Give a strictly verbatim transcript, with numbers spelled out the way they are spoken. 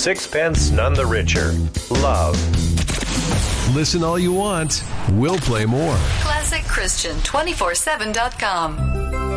Sixpence none the richer. Love. Listen all you want. We'll play more. Classic Christian two forty-seven dot com.